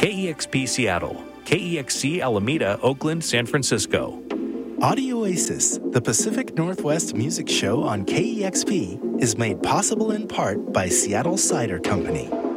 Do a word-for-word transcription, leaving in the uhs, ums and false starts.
K E X P Seattle, K E X C Alameda, Oakland, San Francisco. Audio Oasis, the Pacific Northwest music show on K E X P, is made possible in part by Seattle Cider Company.